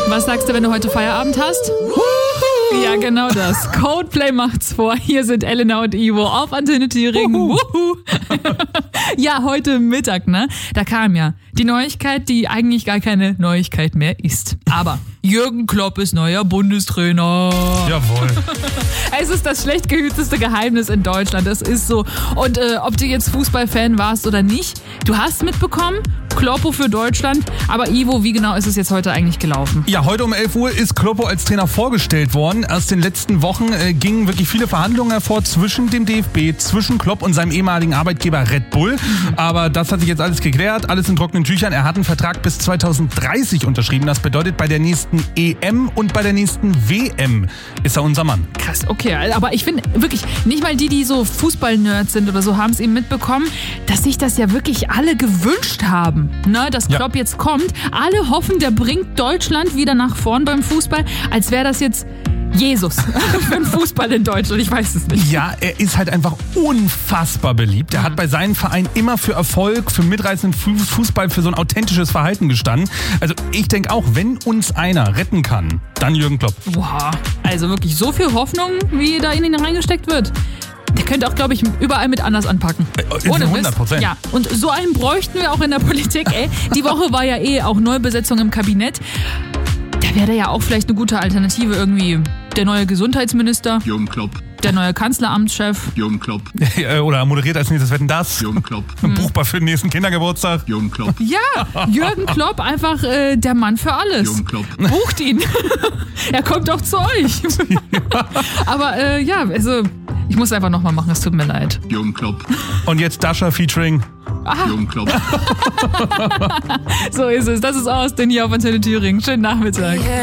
Was sagst du, wenn du heute Feierabend hast? Ja, genau das. Coldplay macht's vor. Hier sind Elena und Ivo auf Antenne Thüringen. Wuhu. Ja, heute Mittag, ne? Da kam ja die Neuigkeit, die eigentlich gar keine Neuigkeit mehr ist. Aber Jürgen Klopp ist neuer Bundestrainer. Jawohl. Es ist das schlecht gehüteste Geheimnis in Deutschland. Das ist so. Und ob du jetzt Fußballfan warst oder nicht, du hast mitbekommen, Kloppo für Deutschland. Aber Ivo, wie genau ist es jetzt heute eigentlich gelaufen? Ja, heute um 11 Uhr ist Kloppo als Trainer vorgestellt worden. Aus den letzten Wochen gingen wirklich viele Verhandlungen hervor zwischen dem DFB, zwischen Klopp und seinem ehemaligen Arbeitgeber Red Bull. Aber das hat sich jetzt alles geklärt, alles in trockenen Tüchern. Er hat einen Vertrag bis 2030 unterschrieben. Das bedeutet, bei der nächsten EM und bei der nächsten WM ist er unser Mann. Krass, okay. Aber ich finde wirklich, nicht mal die so Fußball-Nerds sind oder so, haben es eben mitbekommen, dass sich das ja wirklich alle gewünscht haben, ne, dass Klopp jetzt kommt. Alle hoffen, der bringt Deutschland wieder nach vorn beim Fußball, als wäre das jetzt Jesus für den Fußball in Deutschland, ich weiß es nicht. Ja, er ist halt einfach unfassbar beliebt. Er hat bei seinem Verein immer für Erfolg, für mitreißenden Fußball, für so ein authentisches Verhalten gestanden. Also ich denke auch, wenn uns einer retten kann, dann Jürgen Klopp. Boah, also wirklich so viel Hoffnung, wie da in ihn reingesteckt wird. Der könnte auch, glaube ich, überall mit anders anpacken. Ohne 100%. Ja, und so einen bräuchten wir auch in der Politik. Die Woche war ja auch Neubesetzung im Kabinett. Da wäre ja auch vielleicht eine gute Alternative irgendwie. Der neue Gesundheitsminister. Jürgen Klopp. Der neue Kanzleramtschef. Jürgen Klopp. Oder moderiert als nächstes Wetten, das. Jürgen Klopp. Ein Buchbar für den nächsten Kindergeburtstag. Jürgen Klopp. Ja, Jürgen Klopp, einfach der Mann für alles. Jürgen Klopp. Bucht ihn. Er kommt doch zu euch. Aber also ich muss einfach nochmal machen, es tut mir leid. Jürgen Klopp. Und jetzt Dasha featuring Jürgen Klopp. So ist es. Das ist Austin hier auf Antenne Thüringen. Schönen Nachmittag.